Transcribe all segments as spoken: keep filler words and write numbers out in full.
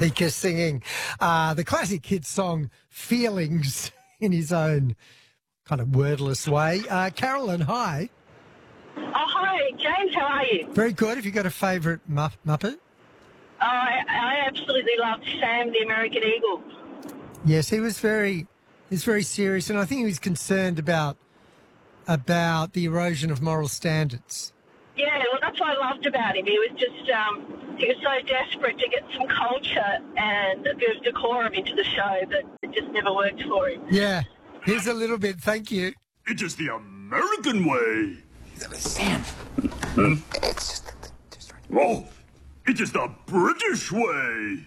speaker singing uh, the classic hit song Feelings in his own kind of wordless way. Uh, Carolyn, hi. Oh, hi, James. How are you? Very good. Have you got a favourite Mupp- Muppet? Oh, I, I absolutely loved Sam the American Eagle. Yes, he was very, he was very serious, and I think he was concerned about about the erosion of moral standards. Yeah, well, that's what I loved about him. He was just, um, he was so desperate to get some culture and a bit of decorum into the show, but it just never worked for him. Yeah, here's a little bit. Thank you. It is the American way. Sam. Hmm? It's just... just oh, it is the British way.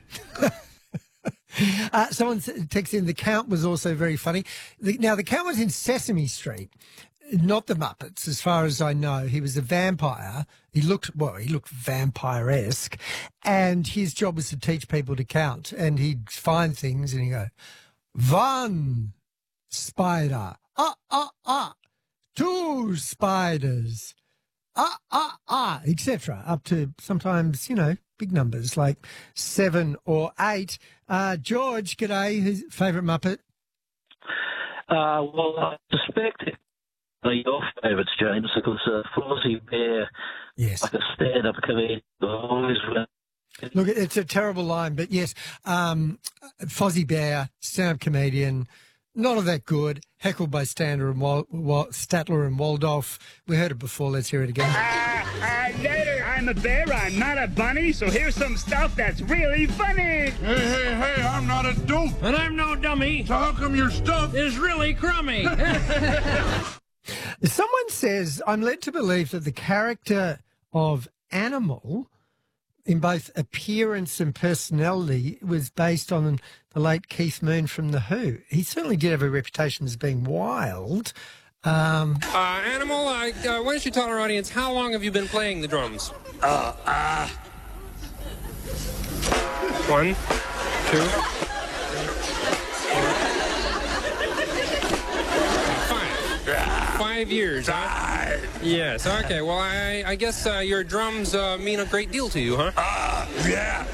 uh, someone texted in, the Count was also very funny. The, now, the Count was in Sesame Street, not the Muppets, as far as I know. He was a vampire. He looked, well, he looked vampire-esque, and his job was to teach people to count, and he'd find things, and he'd go, one spider, ah, ah, ah, two spiders, ah, ah, ah, et cetera, up to sometimes, you know, big numbers like seven or eight. Uh, George, g'day. Who's favourite Muppet? Uh, well, I suspect they're your favourites, James, because uh, Fozzie Bear, yes, like a stand-up comedian, always. Look, it's a terrible line, but yes, um, Fozzie Bear, stand-up comedian, not all that good, heckled by Statler and, Wal- Wal- Statler and Waldorf. We heard it before. Let's hear it again. Uh, uh, later, I'm a bear, I'm not a bunny, so here's some stuff that's really funny. Hey, hey, hey, I'm not a dope. And I'm no dummy. So how come your stuff is really crummy? Someone says, I'm led to believe that the character of Animal, in both appearance and personality, was based on the late Keith Moon from The Who. He certainly did have a reputation as being wild. Um, uh, Animal, uh, uh, why don't you tell our audience, how long have you been playing the drums? Uh, uh... One, two, five. Five years, huh? Yes, okay. Well, I, I guess uh, your drums uh, mean a great deal to you, huh? Uh, yeah.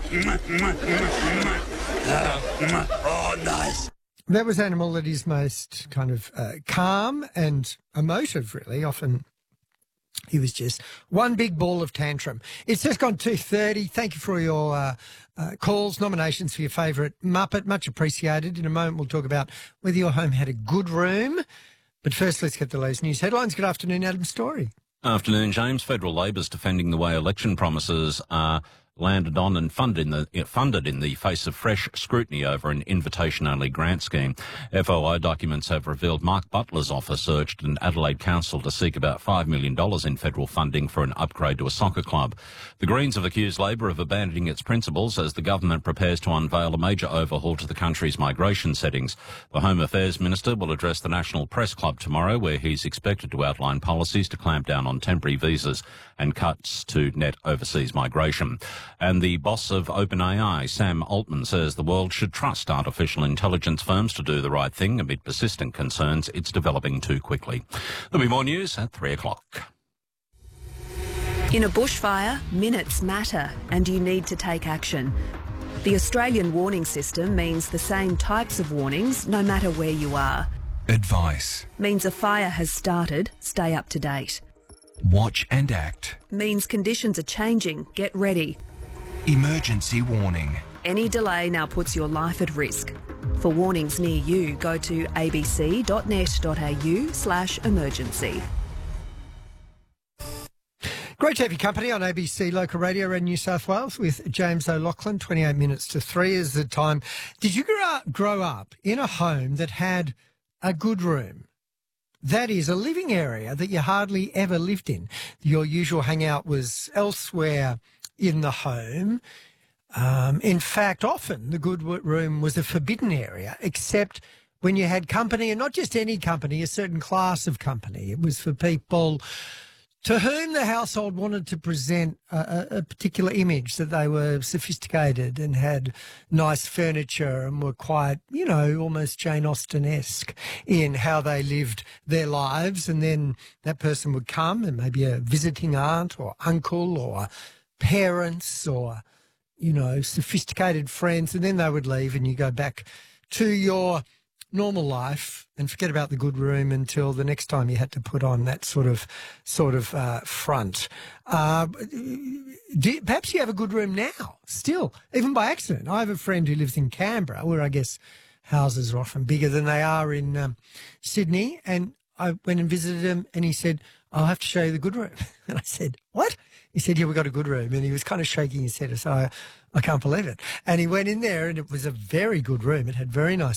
Uh, oh, nice. That was Animal at his most kind of uh, calm and emotive, really. Often he was just one big ball of tantrum. It's just gone two thirty. Thank you for your uh, uh, calls, nominations for your favourite Muppet. Much appreciated. In a moment, we'll talk about whether your home had a good room. But first, let's get the latest news headlines. Good afternoon, Adam Story. Afternoon, James. Federal Labor's defending the way election promises are landed on and funded in the funded in the face of fresh scrutiny over an invitation-only grant scheme. F O I documents have revealed Mark Butler's office urged an Adelaide council to seek about five million dollars in federal funding for an upgrade to a soccer club. The Greens have accused Labor of abandoning its principles as the government prepares to unveil a major overhaul to the country's migration settings. The Home Affairs Minister will address the National Press Club tomorrow, where he's expected to outline policies to clamp down on temporary visas and cuts to net overseas migration. And the boss of OpenAI, Sam Altman, says the world should trust artificial intelligence firms to do the right thing amid persistent concerns it's developing too quickly. There'll be more news at three o'clock. In a bushfire, minutes matter and you need to take action. The Australian warning system means the same types of warnings no matter where you are. Advice. Means a fire has started, stay up to date. Watch and act. Means conditions are changing, get ready. Emergency warning. Any delay now puts your life at risk. For warnings near you, go to abc.net.au slash emergency. Great to have your company on A B C Local Radio in New South Wales with James O'Loughlin. twenty-eight minutes to three is the time. Did you grow up, grow up in a home that had a good room? That is, a living area that you hardly ever lived in. Your usual hangout was elsewhere in the home. Um, in fact, often the good room was a forbidden area, except when you had company, and not just any company, a certain class of company. It was for people to whom the household wanted to present a, a particular image, that they were sophisticated and had nice furniture and were quite, you know, almost Jane Austen-esque in how they lived their lives. And then that person would come, and maybe a visiting aunt or uncle or parents or you know, sophisticated friends, and then they would leave and you go back to your normal life and forget about the good room until the next time you had to put on that sort of sort of uh, front. Uh, do, perhaps you have a good room now, still, even by accident. I have a friend who lives in Canberra, where I guess houses are often bigger than they are in um, Sydney, and I went and visited him, and he said, "I'll have to show you the good room." And I said, "What?" He said, "Yeah, we've got a good room." And he was kind of shaking his head. So I, I can't believe it. And he went in there, and it was a very good room. It had very nice